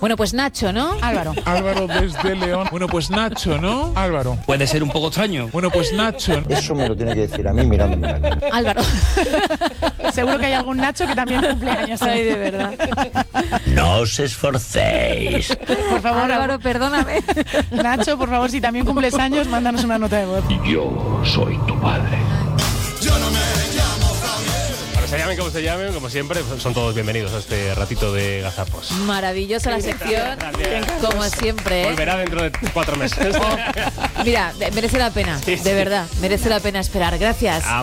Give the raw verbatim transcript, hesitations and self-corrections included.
Bueno, pues Nacho, ¿no? Álvaro. Álvaro desde León. Bueno, pues Nacho, ¿no? Álvaro. Puede ser un poco extraño. Bueno, pues Nacho. Eso me lo tiene que decir a mí mirándome la cara. Álvaro. Seguro que hay algún Nacho que también cumple años. Ay, de verdad. No os esforcéis. Por favor, Álvaro, perdóname. Nacho, por favor, si también cumples años, mándanos una nota de voz. Yo soy tu padre. Bueno, se llamen como se llamen, como siempre, son todos bienvenidos a este ratito de gazapos. Maravillosa la sección, Gracias. como siempre. ¿eh? Volverá dentro de cuatro meses. Mira, merece la pena, Sí, sí. de verdad, merece la pena esperar. Gracias.